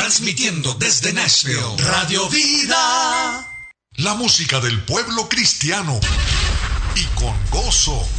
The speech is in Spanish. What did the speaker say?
Transmitiendo desde Nashville, Radio Vida. La música del pueblo cristiano. Y con gozo,